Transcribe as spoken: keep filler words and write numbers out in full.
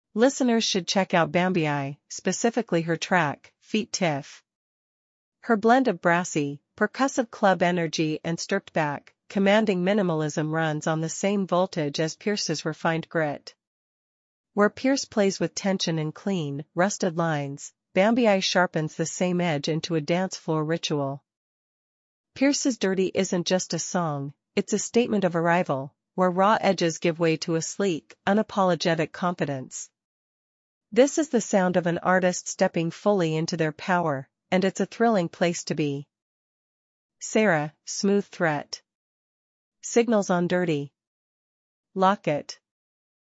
Listeners should check out Bambi, specifically her track, Feet Tiff. Her blend of brassy, percussive club energy and stripped-back, commanding minimalism runs on the same voltage as Pierce's refined grit. Where Pierce plays with tension and clean, rusted lines, Bambi sharpens the same edge into a dance floor ritual. Pierce's Dirty isn't just a song, it's a statement of arrival, where raw edges give way to a sleek, unapologetic confidence. This is the sound of an artist stepping fully into their power, and it's a thrilling place to be. Sarah, Smooth Threat. Signals on Dirty. Lock it.